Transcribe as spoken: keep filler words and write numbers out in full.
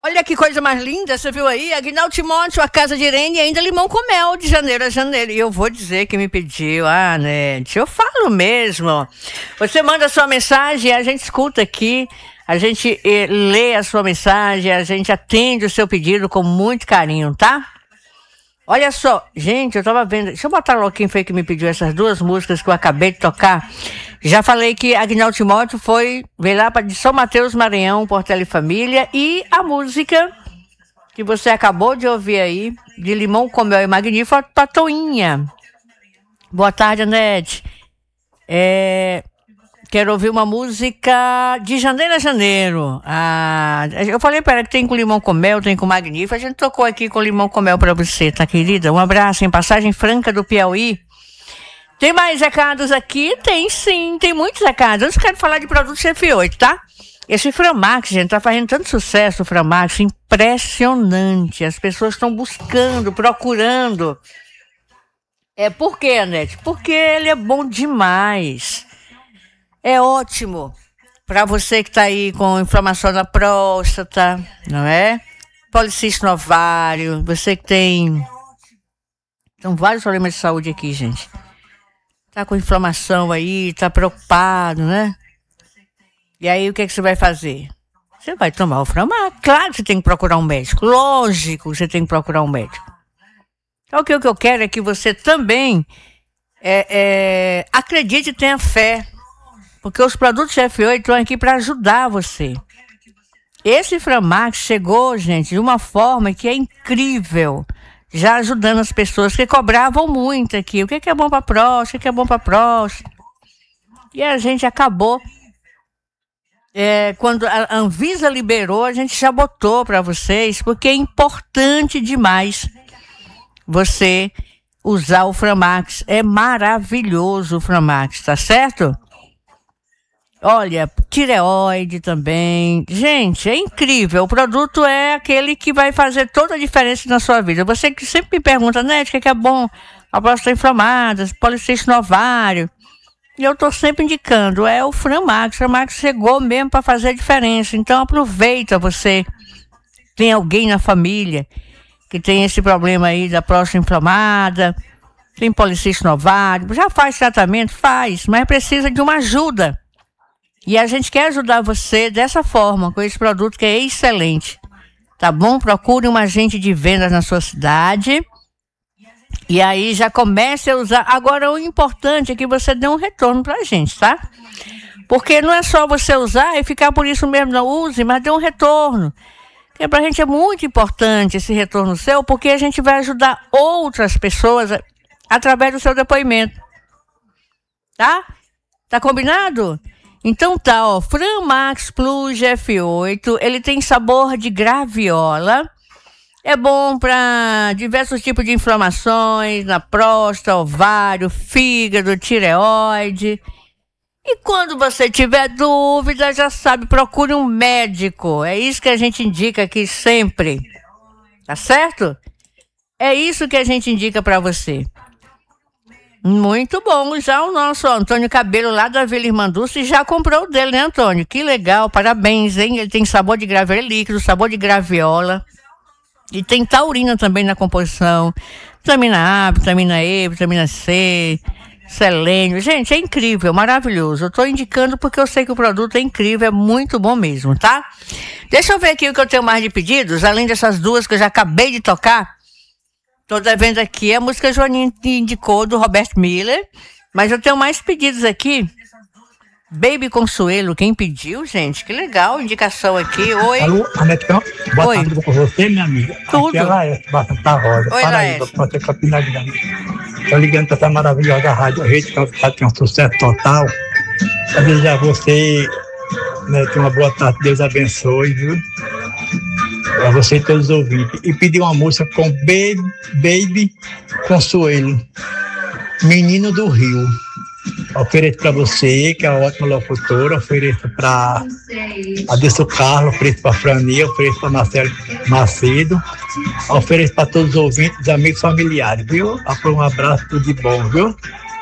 Olha que coisa mais linda, você viu aí? Aguinaldo Timóteo, a casa de Irene e ainda limão com mel de janeiro a janeiro. E eu vou dizer que me pediu, ah, né? Eu falo mesmo. Você manda sua mensagem, a gente escuta aqui, a gente eh, lê a sua mensagem, a gente atende o seu pedido com muito carinho, tá? Olha só, gente, eu tava vendo. Deixa eu botar logo quem foi que me pediu essas duas músicas que eu acabei de tocar. Já falei que Aguinaldo Timóteo foi, veio lá para de São Mateus, Maranhão, Portela e Família. E a música que você acabou de ouvir aí, de Limão com Mel e Magnífico, para Toinha. Boa tarde, Anete. É, quero ouvir uma música de janeiro a janeiro. Ah, eu falei para ela que tem com limão com mel, tem com magnífico. A gente tocou aqui com limão com mel para você, tá, querida? Um abraço em Passagem Franca do Piauí. Tem mais recados aqui? Tem sim, tem muitos recados. Antes quero falar de produto C F oito, tá? Esse Framax, gente, tá fazendo tanto sucesso, o Framax, impressionante. As pessoas estão buscando, procurando. É, por quê, Anete? Porque ele é bom demais. É ótimo para você que está aí com inflamação na próstata, não é? Policístico no ovário, você que tem... São vários problemas de saúde aqui, gente. Tá com inflamação aí, tá preocupado, né? E aí o que, é que você vai fazer? Você vai tomar o Framax. Claro que você tem que procurar um médico. Lógico que você tem que procurar um médico. Então o que eu quero é que você também é, é, acredite e tenha fé. Porque os produtos C F oito estão aqui para ajudar você. Esse Framax chegou, gente, de uma forma que é incrível. Já ajudando as pessoas que cobravam muito aqui. O que é bom para próstata, o que é bom para próstata. E a gente acabou, é, quando a Anvisa liberou, a gente já botou para vocês, porque é importante demais você usar o Framax. É maravilhoso o Framax, tá certo? Olha, tireoide também. Gente, é incrível. O produto é aquele que vai fazer toda a diferença na sua vida. Você que sempre me pergunta, né, o que é, que é bom? A próstata inflamada, policístico no ovário. E eu tô sempre indicando, é o Framax. O Framax chegou mesmo para fazer a diferença. Então aproveita, você tem alguém na família que tem esse problema aí da próstata inflamada, tem policístico no ovário, já faz tratamento? Faz, mas precisa de uma ajuda. E a gente quer ajudar você dessa forma, com esse produto que é excelente. Tá bom? Procure um agente de vendas na sua cidade. E aí já comece a usar. Agora, o importante é que você dê um retorno pra gente, tá? Porque não é só você usar e ficar por isso mesmo, não use, mas dê um retorno. Porque pra gente é muito importante esse retorno seu, porque a gente vai ajudar outras pessoas através do seu depoimento. Tá? Tá combinado? Então tá, ó, Framax Plus F oito, ele tem sabor de graviola, é bom para diversos tipos de inflamações, na próstata, ovário, fígado, tireoide. E quando você tiver dúvida, já sabe, procure um médico, é isso que a gente indica aqui sempre, tá certo? É isso que a gente indica para você. Muito bom, já o nosso Antônio Cabelo lá da Vila Irmanduce já comprou o dele, né, Antônio? Que legal, parabéns, hein? Ele tem sabor de graviola líquido, sabor de graviola. E tem taurina também na composição. Vitamina A, vitamina E, vitamina C, selênio. Gente, é incrível, maravilhoso. Eu tô indicando porque eu sei que o produto é incrível, é muito bom mesmo, tá? Deixa eu ver aqui o que eu tenho mais de pedidos, além dessas duas que eu já acabei de tocar. Tô devendo aqui a música Joaninha indicou, do Roberto Miller. Mas eu tenho mais pedidos aqui. Baby Consuelo, quem pediu, gente? Que legal, indicação aqui. Oi. Alô, Anete, boa Oi. tarde com você, minha amiga. Tudo. Aqui é Laércio, Santa Rosa. Oi, Paraíba, você Campina Grande. Tô ligando pra essa maravilhosa rádio, a rede que tem um sucesso total. Eu desejar a você, né, ter uma boa tarde, Deus abençoe, viu? Para você e todos os ouvintes. E pedir uma música com Baby, Baby Consuelo, Menino do Rio. Ofereço para você, que é uma ótima locutora, ofereço para Adesso Carlos, ofereço para Frania, ofereço para Marcelo Macedo, ofereço para todos os ouvintes, amigos familiares, viu? Um abraço, tudo de bom, viu?